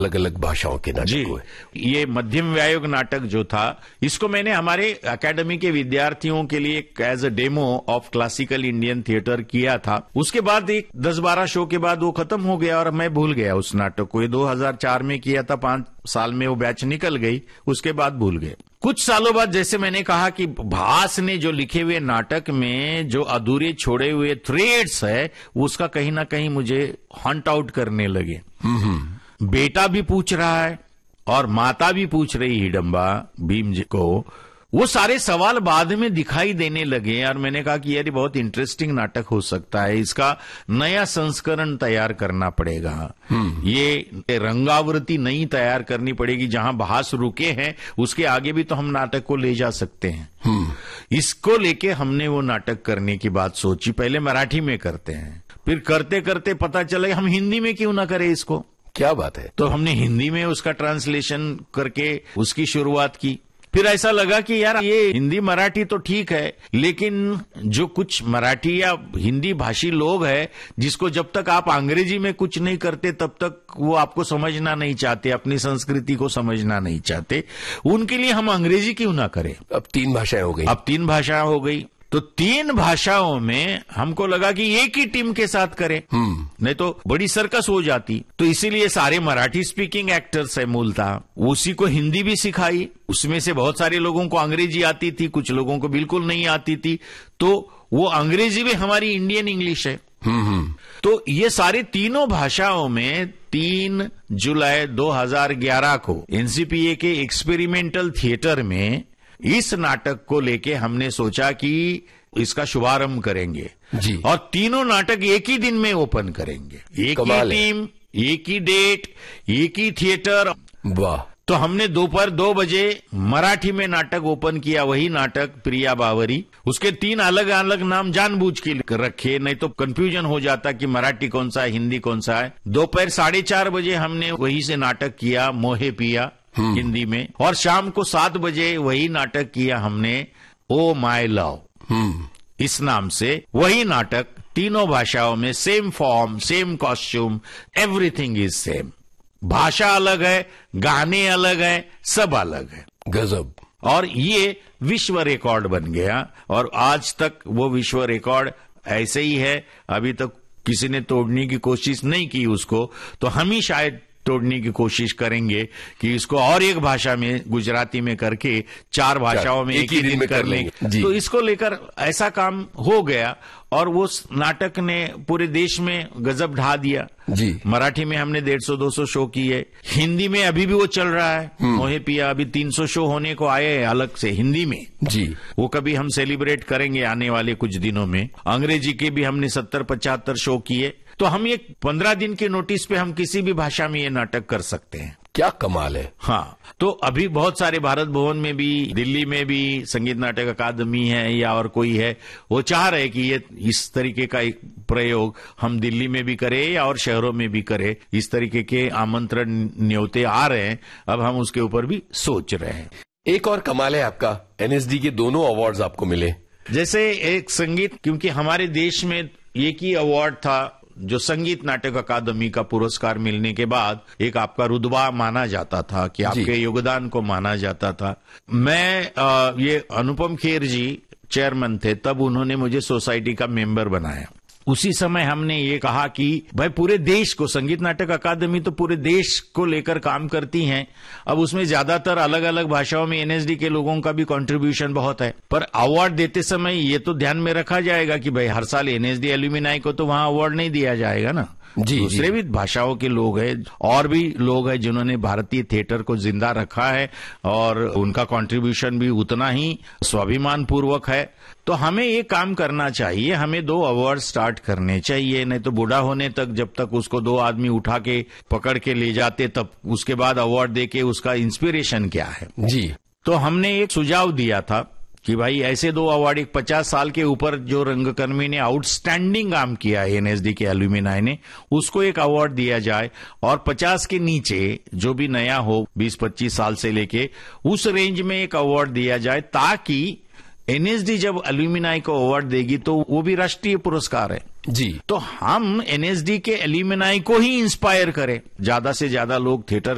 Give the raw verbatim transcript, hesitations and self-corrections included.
अलग अलग भाषाओं के नाटक हुए। ये मध्यम व्यायोग नाटक जो था, इसको मैंने हमारे एकेडमी के विद्यार्थियों के लिए as a demo of classical Indian theatre किया था। उसके बाद एक दस बारह शो के बाद वो खत्म हो गया और मैं भूल गया उस नाटक को। ये दो हज़ार चार में किया था, पांच साल में वो बैच निकल गई, उसके बाद भूल गए। कुछ सालों बाद जैसे मैंने कहा कि भास ने जो लिखे हुए नाटक में जो अधूरे छोड़े हुए थ्रेड्स है, उसका कहीं ना कहीं मुझे हंट आउट करने लगे। बेटा भी पूछ रहा है और माता भी पूछ रही हिडम्बा भीम जी को, वो सारे सवाल बाद में दिखाई देने लगे और मैंने कहा कि यार ये बहुत इंटरेस्टिंग नाटक हो सकता है, इसका नया संस्करण तैयार करना पड़ेगा, ये रंगावृत्ति नई तैयार करनी पड़ेगी। जहां भास रुके हैं उसके आगे भी तो हम नाटक को ले जा सकते हैं। इसको लेके हमने वो नाटक करने की बात सोची। पहले मराठी में करते हैं, फिर करते करते पता चला हम हिंदी में क्यों ना करें इसको। क्या बात है। तो हमने हिंदी में उसका ट्रांसलेशन करके उसकी शुरुआत की। फिर ऐसा लगा कि यार ये हिंदी मराठी तो ठीक है, लेकिन जो कुछ मराठी या हिंदी भाषी लोग हैं, जिसको जब तक आप अंग्रेजी में कुछ नहीं करते तब तक वो आपको समझना नहीं चाहते, अपनी संस्कृति को समझना नहीं चाहते, उनके लिए हम अंग्रेजी क्यों ना करें। अब तीन भाषाएं हो गई। अब तीन भाषाएं हो गई तो तीन भाषाओं में हमको लगा कि एक ही टीम के साथ करें, नहीं तो बड़ी सर्कस हो जाती। तो इसीलिए सारे मराठी स्पीकिंग एक्टर्स है मूलतः, उसी को हिंदी भी सिखाई। उसमें से बहुत सारे लोगों को अंग्रेजी आती थी, कुछ लोगों को बिल्कुल नहीं आती थी, तो वो अंग्रेजी भी हमारी इंडियन इंग्लिश है। तो ये सारे तीनों भाषाओं में तीन जुलाई दो हज़ार ग्यारह को एनसीपीए के एक्सपेरिमेंटल थिएटर में इस नाटक को लेके हमने सोचा कि इसका शुभारंभ करेंगे जी। और तीनों नाटक एक ही दिन में ओपन करेंगे, एक ही टीम, एक ही डेट, एक ही थिएटर। वाह। तो हमने दोपहर दो बजे मराठी में नाटक ओपन किया, वही नाटक प्रिया बावरी। उसके तीन अलग अलग नाम जानबूझ के रखे, नहीं तो कंफ्यूजन हो जाता कि मराठी कौन सा है, हिंदी कौन सा है। दोपहर साढ़े चार बजे हमने वही से नाटक किया मोहे पिया हिंदी में, और शाम को सात बजे वही नाटक किया हमने ओ माय लव इस नाम से। वही नाटक तीनों भाषाओं में, same form, same costume, everything is same. भाषा अलग है, गाने अलग है, सब अलग है। गजब। और ये विश्व रिकॉर्ड बन गया और आज तक वो विश्व रिकॉर्ड ऐसे ही है। अभी तक किसी ने तोड़ने की कोशिश नहीं की उसको, तो हम ही शायद तोड़ने की कोशिश करेंगे कि इसको और एक भाषा में, गुजराती में करके चार भाषाओं में एक ही दिन कर लेंगे। तो इसको लेकर ऐसा काम हो गया और वो नाटक ने पूरे देश में गजब ढा दिया जी। मराठी में हमने डेढ़ सौ दो सौ शो किए, हिंदी में अभी भी वो चल रहा है मोहे पिया, अभी तीन सौ शो होने को आए हैं अलग से हिंदी में जी। वो कभी हम सेलिब्रेट करेंगे आने वाले कुछ दिनों में। अंग्रेजी के भी हमने सत्तर पचहत्तर शो किए। तो हम ये पंद्रह दिन के नोटिस पे हम किसी भी भाषा में ये नाटक कर सकते हैं। क्या कमाल है। हाँ, तो अभी बहुत सारे भारत भवन में भी, दिल्ली में भी संगीत नाटक अकादमी है या और कोई है, वो चाह रहे कि ये इस तरीके का एक प्रयोग हम दिल्ली में भी करें या और शहरों में भी करें। इस तरीके के आमंत्रण न्योते आ रहे हैं, अब हम उसके ऊपर भी सोच रहे हैं। एक और कमाल है आपका, एनएसडी के दोनों अवार्ड्स आपको मिले। जैसे एक संगीत, क्योंकि हमारे देश में एक ही अवार्ड था जो संगीत नाटक अकादमी का पुरस्कार मिलने के बाद एक आपका रुतबा माना जाता था कि आपके योगदान को माना जाता था। मैं आ, ये अनुपम खेर जी चेयरमैन थे, तब उन्होंने मुझे सोसाइटी का मेंबर बनाया। उसी समय हमने ये कहा कि भाई पूरे देश को, संगीत नाटक अकादमी तो पूरे देश को लेकर काम करती हैं, अब उसमें ज्यादातर अलग अलग भाषाओं में एनएसडी के लोगों का भी कंट्रीब्यूशन बहुत है, पर अवार्ड देते समय ये तो ध्यान में रखा जाएगा कि भाई हर साल एनएसडी एल्यूमिनाई को तो वहां अवार्ड नहीं दिया जाएगा ना। जी, दूसरे जी। भी भाषाओं के लोग हैं और भी लोग हैं जिन्होंने भारतीय थिएटर को जिंदा रखा है और उनका कंट्रीब्यूशन भी उतना ही स्वाभिमान पूर्वक है। तो हमें ये काम करना चाहिए, हमें दो अवार्ड स्टार्ट करने चाहिए, नहीं तो बूढ़ा होने तक जब तक उसको दो आदमी उठा के पकड़ के ले जाते, तब उसके बाद अवार्ड देके उसका इंस्पिरेशन क्या है। जी। तो हमने एक सुझाव दिया था कि भाई ऐसे दो अवार्ड, एक पचास साल के ऊपर जो रंगकर्मी ने आउटस्टैंडिंग काम किया है एनएसडी के एल्यूमिनाई ने, उसको एक अवार्ड दिया जाए, और पचास के नीचे जो भी नया हो बीस पच्चीस साल से लेके उस रेंज में एक अवार्ड दिया जाए, ताकि एनएसडी जब एल्यूमिनाई को अवार्ड देगी तो वो भी राष्ट्रीय पुरस्कार है जी। तो हम एनएसडी के एल्यूमिनाई को ही इंस्पायर करें, ज्यादा से ज्यादा लोग थिएटर